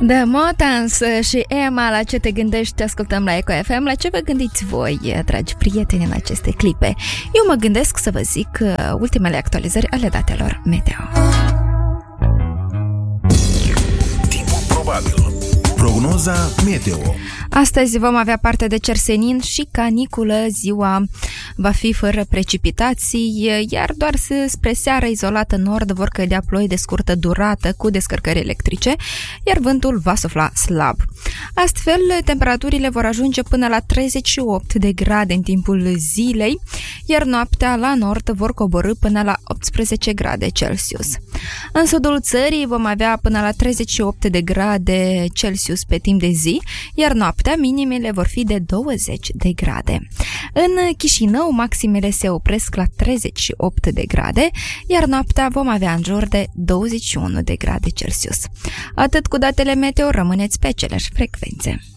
The Motans și Emma, la ce te gândești? Ascultăm la Eco FM. La ce vă gândiți voi, dragi prieteni, în aceste clipe? Eu mă gândesc să vă zic ultimele actualizări ale datelor meteo. Timpul probabil. Prognoza meteo. Astăzi vom avea parte de cersenin și caniculă. Ziua va fi fără precipitații, iar doar spre seară, izolat în nord, vor cădea ploi de scurtă durată cu descărcări electrice, iar vântul va sufla slab. Astfel, temperaturile vor ajunge până la 38 de grade în timpul zilei, iar noaptea la nord vor coborî până la 18 grade Celsius. În sudul țării vom avea până la 38 de grade Celsius pe timp de zi, iar noaptea minimele vor fi de 20 de grade. În Chișinău, maximele se opresc la 38 de grade, iar noaptea vom avea în jur de 21 de grade Celsius. Atât cu datele meteo, rămâneți pe aceleași frecvențe.